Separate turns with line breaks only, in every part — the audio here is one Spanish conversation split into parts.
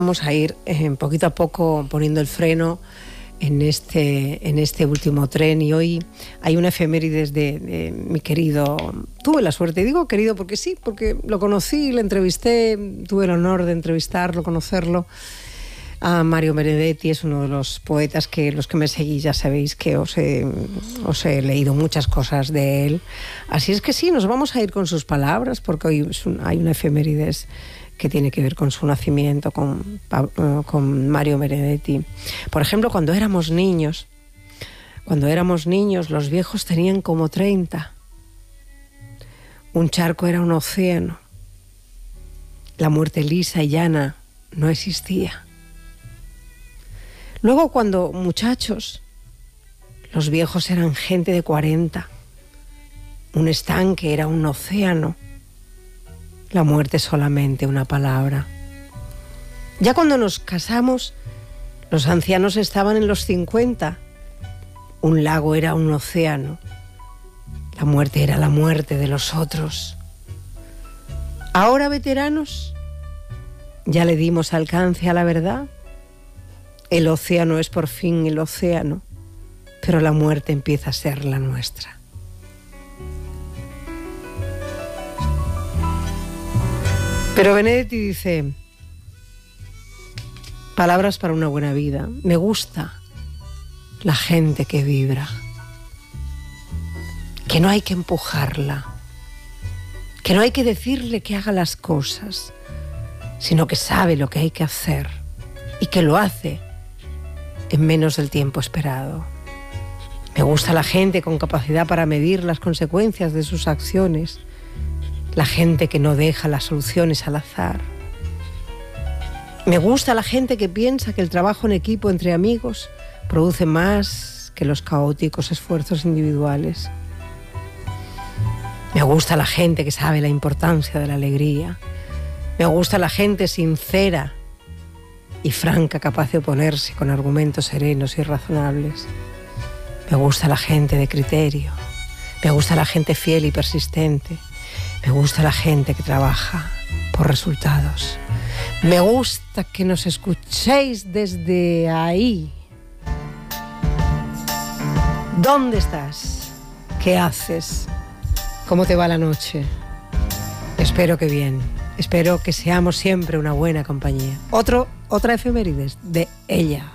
Vamos a ir poquito a poco poniendo el freno en este último tren, y hoy hay una efemérides de mi querido, tuve la suerte, digo querido porque sí, porque lo conocí, le entrevisté, tuve el honor de entrevistarlo, conocerlo, a Mario Benedetti. Es uno de los poetas que los que me seguís ya sabéis que os he leído muchas cosas de él, así es que sí, nos vamos a ir con sus palabras, porque hoy hay una efemérides que tiene que ver con su nacimiento, con Mario Benedetti. Por ejemplo, cuando éramos niños, los viejos tenían como 30. Un charco era un océano. La muerte lisa y llana no existía. Luego, cuando muchachos, los viejos eran gente de 40. Un estanque era un océano. La muerte solamente una palabra. Ya cuando nos casamos, los ancianos estaban en los 50. Un lago era un océano. La muerte era la muerte de los otros. Ahora, veteranos, ya le dimos alcance a la verdad. El océano es por fin el océano, pero la muerte empieza a ser la nuestra. Pero Benedetti dice: palabras para una buena vida. Me gusta la gente que vibra, que no hay que empujarla, que no hay que decirle que haga las cosas, sino que sabe lo que hay que hacer y que lo hace en menos del tiempo esperado. Me gusta la gente con capacidad para medir las consecuencias de sus acciones, la gente que no deja las soluciones al azar. Me gusta la gente que piensa que el trabajo en equipo entre amigos produce más que los caóticos esfuerzos individuales. Me gusta la gente que sabe la importancia de la alegría. Me gusta la gente sincera y franca, capaz de oponerse con argumentos serenos y razonables. Me gusta la gente de criterio. Me gusta la gente fiel y persistente. Me gusta la gente que trabaja por resultados. Me gusta que nos escuchéis desde ahí. ¿Dónde estás? ¿Qué haces? ¿Cómo te va la noche? Espero que bien. Espero que seamos siempre una buena compañía. Otra efemérides de ella.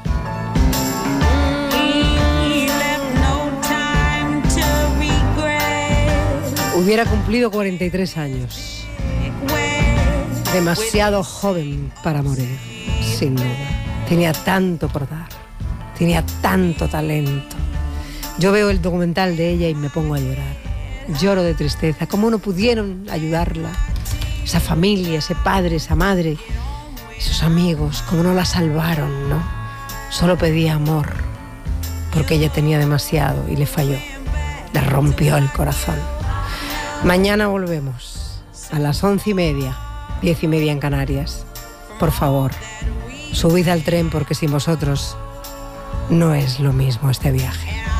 Hubiera cumplido 43 años. Demasiado joven para morir, sin duda. Tenía tanto por dar, tenía tanto talento. Yo veo el documental de ella y me pongo a llorar. Lloro de tristeza. ¿Cómo no pudieron ayudarla? Esa familia, ese padre, esa madre, esos amigos, ¿cómo no la salvaron, no? Solo pedía amor, porque ella tenía demasiado y le falló. Le rompió el corazón. Mañana volvemos a las 11:30, 10:30 en Canarias. Por favor, subid al tren, porque sin vosotros no es lo mismo este viaje.